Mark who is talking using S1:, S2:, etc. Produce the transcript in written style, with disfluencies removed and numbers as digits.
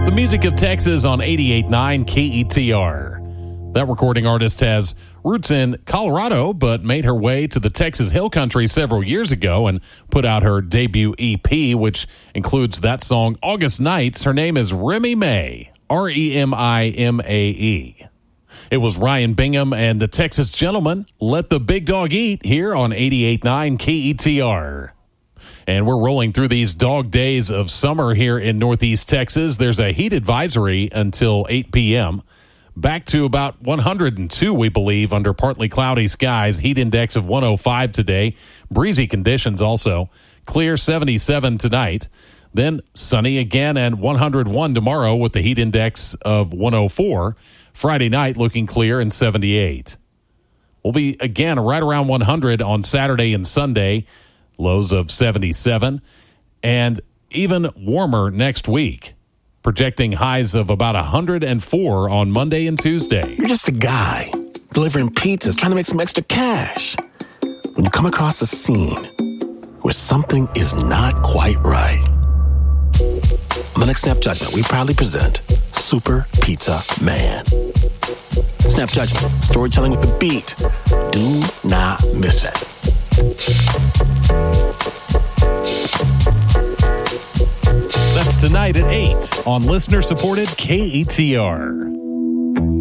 S1: The music of Texas on 88.9 KETR. That recording artist has roots in Colorado, but made her way to the Texas Hill Country several years ago and put out her debut EP, which includes that song, August Nights. Her name is Remy Mae, Remimae. It was Ryan Bingham and the Texas Gentlemen, Let the Big Dog Eat, here on 88.9 KETR. And we're rolling through these dog days of summer here in Northeast Texas. There's a heat advisory until 8 p.m. Back to about 102, we believe, under partly cloudy skies. Heat index of 105 today. Breezy conditions also. Clear 77 tonight. Then sunny again and 101 tomorrow with the heat index of 104. Friday night looking clear and 78. We'll be again right around 100 on Saturday and Sunday. Lows of 77, and even warmer next week. Projecting highs of about 104 on Monday and Tuesday.
S2: You're just a guy delivering pizzas, trying to make some extra cash. When you come across a scene where something is not quite right. On the next Snap Judgment, we proudly present Super Pizza Man. Snap Judgment, storytelling with the beat. Do not miss it.
S1: That's tonight at 8 on listener-supported KETR.